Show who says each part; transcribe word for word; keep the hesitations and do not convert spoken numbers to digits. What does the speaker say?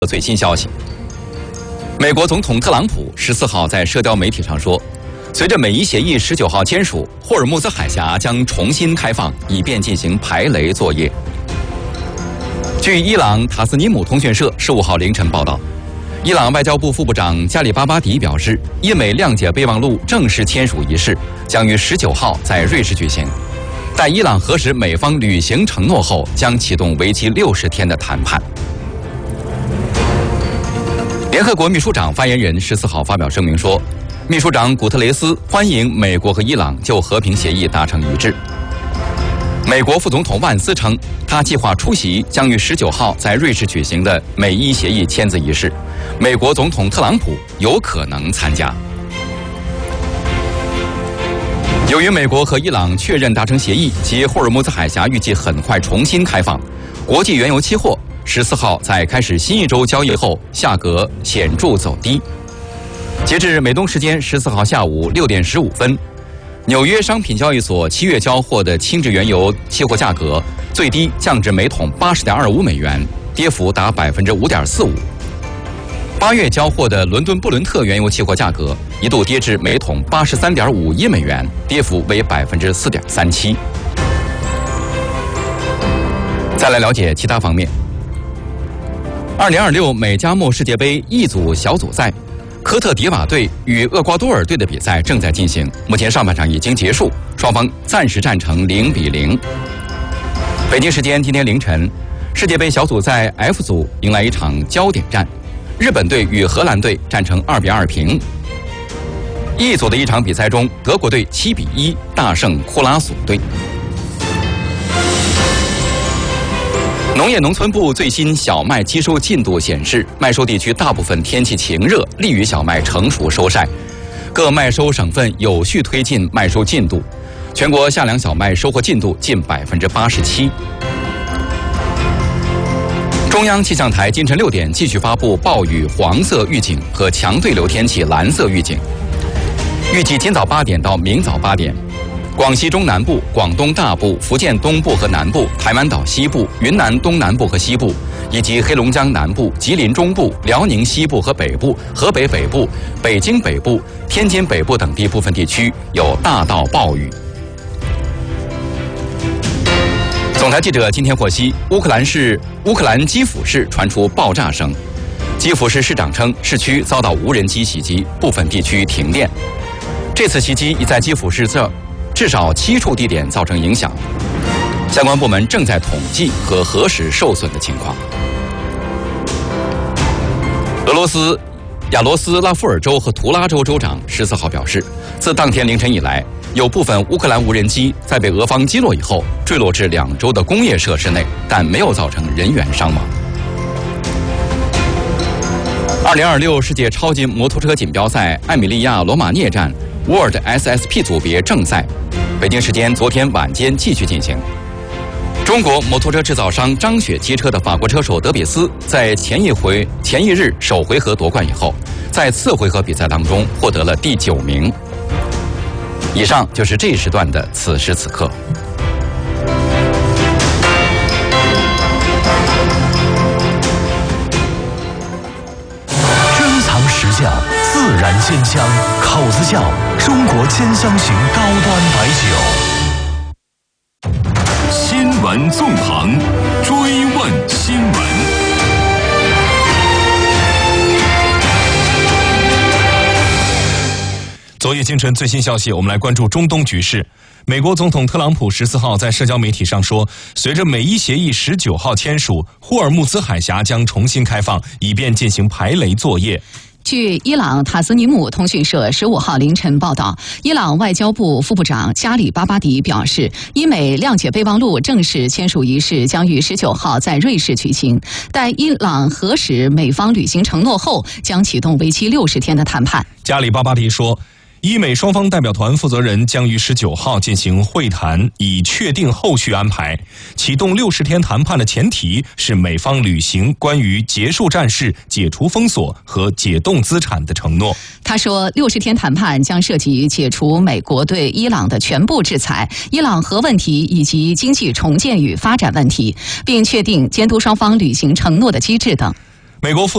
Speaker 1: 最新消息，美国总统特朗普十四号在社交媒体上说，随着美伊协议十九号签署，霍尔木兹海峡将重新开放，以便进行排雷作业。据伊朗塔斯尼姆通讯社十五号凌晨报道，伊朗外交部副部长加里巴巴迪表示，伊美谅解备忘录正式签署仪式将于十九号在瑞士举行。待伊朗核实美方履行承诺后，将启动为期六十天的谈判。联合国秘书长发言人十四号发表声明说，秘书长古特雷斯欢迎美国和伊朗就和平协议达成一致。美国副总统万斯称，他计划出席将于十九号在瑞士举行的美伊协议签字仪式，美国总统特朗普有可能参加。由于美国和伊朗确认达成协议，及霍尔木兹海峡预计很快重新开放，国际原油期货十四号在开始新一周交易后，价格显著走低。截至美东时间十四号下午六点十五分，纽约商品交易所七月交货的轻质原油期货价格最低降至每桶八十点二五美元，跌幅达百分之五点四五。八月交货的伦敦布伦特原油期货价格一度跌至每桶八十三点五一美元，跌幅为百分之四点三七。再来了解其他方面。二零二六美加墨世界杯 E 组小组赛，科特迪瓦队与厄瓜多尔队的比赛正在进行，目前上半场已经结束，双方暂时战成零比零。北京时间今天凌晨，世界杯小组赛 F 组迎来一场焦点战，日本队与荷兰队战成二比二平。E 组的一场比赛中，德国队七比一大胜库拉索队。农业农村部最新小麦机收进度显示，麦收地区大部分天气晴热，利于小麦成熟收晒。各麦收省份有序推进麦收进度，全国夏粮小麦收获进度近百分之八十七。中央气象台今晨六点继续发布暴雨黄色预警和强对流天气蓝色预警，预计今早八点到明早八点。广西中南部、广东大部、福建东部和南部、台湾岛西部、云南东南部和西部，以及黑龙江南部、吉林中部、辽宁西部和北部、河北北部、北京北部、天津北部等地部分地区有大到暴雨。总台记者今天获悉，乌克兰市乌克兰基辅市传出爆炸声，基辅市市长称，市区遭到无人机袭击，部分地区停电。这次袭击已在基辅市这至少七处地点造成影响，相关部门正在统计和核实受损的情况。俄罗斯亚罗斯拉夫尔州和图拉州州长十四号表示，自当天凌晨以来，有部分乌克兰无人机在被俄方击落以后坠落至两州的工业设施内，但没有造成人员伤亡。二零二六世界超级摩托车锦标赛艾米利亚罗马涅站 World S S P 组别正赛，北京时间昨天晚间继续进行。中国摩托车制造商张雪汽车的法国车手德比斯，在前一回前一日首回合夺冠以后，在次回合比赛当中获得了第九名。以上就是这一时段的此时此刻。
Speaker 2: 珍藏实窖，自然鲜香，口子窖，中国千香型高端白酒。
Speaker 3: 新闻纵横，追问新闻。
Speaker 4: 昨夜今晨最新消息，我们来关注中东局势。美国总统特朗普十四号在社交媒体上说，随着美伊协议十九号签署，霍尔木兹海峡将重新开放，以便进行排雷作业。
Speaker 5: 据伊朗塔斯尼姆通讯社十五号凌晨报道，伊朗外交部副部长加里巴巴迪表示，伊美谅解备忘录正式签署仪式将于十九号在瑞士举行。待伊朗核实美方履行承诺后，将启动为期六十天的谈判。
Speaker 4: 加里巴巴迪说，伊美双方代表团负责人将于十九号进行会谈，以确定后续安排。启动六十天谈判的前提是美方履行关于结束战事、解除封锁和解冻资产的承诺。
Speaker 5: 他说，六十天谈判将涉及解除美国对伊朗的全部制裁、伊朗核问题以及经济重建与发展问题，并确定监督双方履行承诺的机制等。
Speaker 4: 美国副